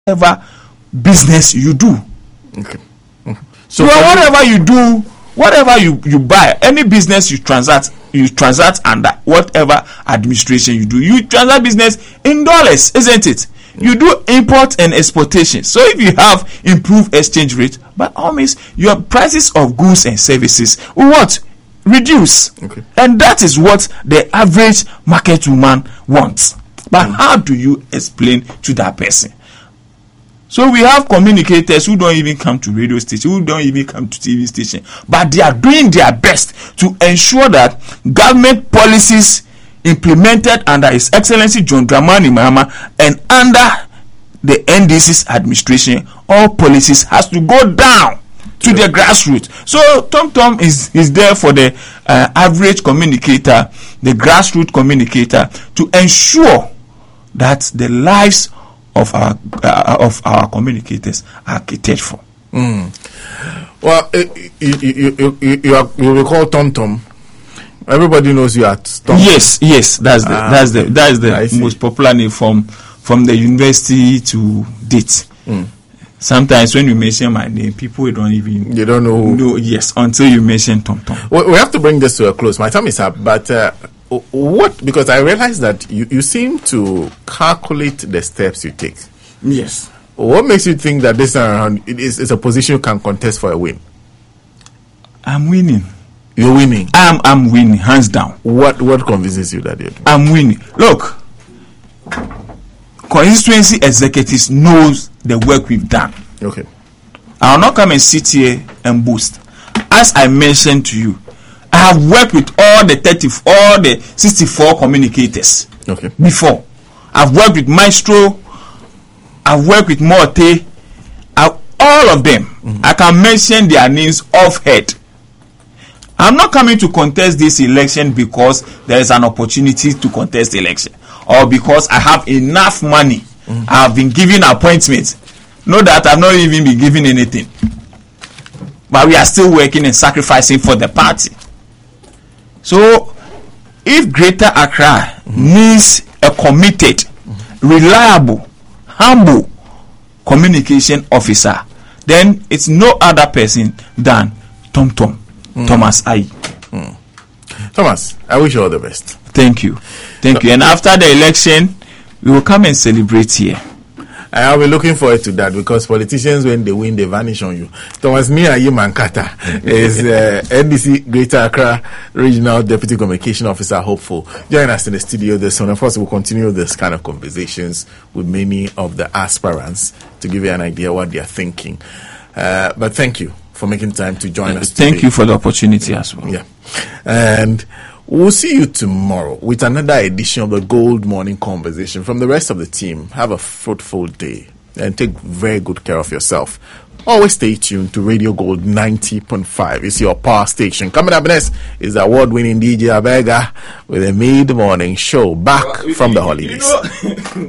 whatever business you do. Okay. So whatever you do, whatever you buy, any business you transact under whatever administration you do. You transact business in dollars, isn't it? You do import and exportation. So if you have improved exchange rate, by all means, your prices of goods and services will what? Reduce. Okay. And that is what the average market woman wants. But how do you explain to that person? So we have communicators who don't even come to radio station, who don't even come to TV station, but they are doing their best to ensure that government policies implemented under His Excellency John Dramani Mahama and under the NDC's administration, all policies has to go down to the grassroots. So Tom is there for the average communicator, the grassroots communicator, to ensure that the lives of our communicators are catered for. Well, you recall Tom. Everybody knows you at Tom. Yes, that's the most popular name from the university to date. Sometimes when you mention my name, people don't know who. No, yes, until you mention Tom. We have to bring this to a close. My time is up, but because I realize that you seem to calculate the steps you take. Yes. What makes you think that this time around is a position you can contest for a win? I'm winning. You're winning. I'm winning, hands down. What convinces you that you're doing? I'm winning. Look, constituency executives knows the work we've done. Okay. I'll not come and sit here and boast. As I mentioned to you, I have worked with all the 64 communicators. Okay. Before. I've worked with Maestro. I've worked with Morte. All of them. I can mention their names off head. I'm not coming to contest this election because there is an opportunity to contest the election, or because I have enough money. I have been given appointments. Know that I've not even been given anything. But we are still working and sacrificing for the party. So, if Greater Accra needs a committed, reliable, humble communication officer, then it's no other person than Thomas Ayi. Thomas, I wish you all the best. Thank you. And after the election, we will come and celebrate here. I'll be looking forward to that, because politicians, when they win, they vanish on you. Thomas Ayi Mankata is NDC Greater Accra Regional Deputy Communication Officer, hopeful. Join us in the studio this one. Of course, we'll continue this kind of conversations with many of the aspirants to give you an idea what they are thinking. But thank you for making time to join us today. Thank you for the opportunity as well. Yeah. And we'll see you tomorrow with another edition of the Gold Morning Conversation. From the rest of the team, have a fruitful day and take very good care of yourself. Always stay tuned to Radio Gold 90.5. It's your power station. Coming up next is the award-winning DJ Abega with a mid-morning show back from the holidays.